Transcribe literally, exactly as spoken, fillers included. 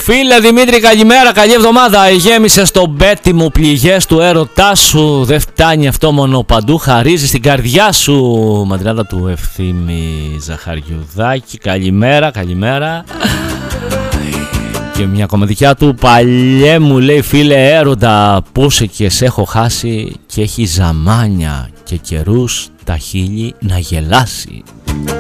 Φίλε Δημήτρη, καλημέρα, καλή εβδομάδα. Γέμισε στο πέτι μου πληγές του έρωτά σου. Δεν φτάνει αυτό μόνο, παντού χαρίζει στην καρδιά σου. Μαντράδα του Ευθύμη Ζαχαριουδάκη. Καλημέρα, καλημέρα. Και μια κομματικιά του. Παλιέ μου, λέει, φίλε έρωτα, πούσε και σε έχω χάσει. Και έχει ζαμάνια και καιρούς τα χείλη να γελάσει.